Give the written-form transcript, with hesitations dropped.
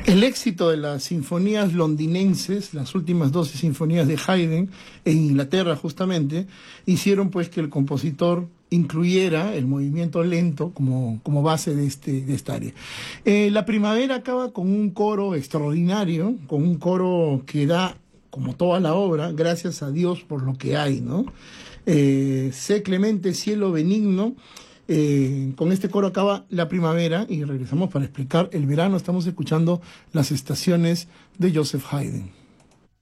El éxito de las sinfonías londinenses, las últimas 12 sinfonías de Haydn, en Inglaterra justamente, hicieron pues que el compositor incluyera el movimiento lento como base de esta área. La primavera acaba con un coro extraordinario, con un coro que da, como toda la obra, gracias a Dios por lo que hay, ¿no? Sé clemente, cielo benigno. Con este coro acaba la primavera y regresamos para explicar el verano. Estamos escuchando las estaciones de Joseph Haydn.